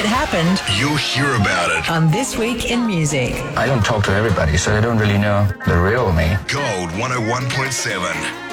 it happened, you'll hear about it. on This Week in Music. I don't talk to everybody, so they don't really know the real me. Gold 101.7.